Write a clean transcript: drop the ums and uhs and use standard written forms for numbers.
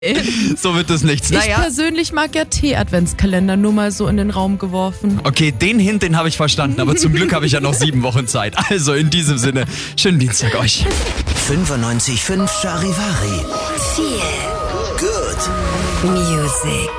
So wird das nichts. Ich Naja, persönlich mag ja Tee-Adventskalender, nur mal so in den Raum geworfen. okay, den Hint, den habe ich verstanden, aber zum Glück habe ich ja noch 7 Wochen Zeit. Also in diesem Sinne, schönen Dienstag euch. 95.5 Charivari. Viel Good Music.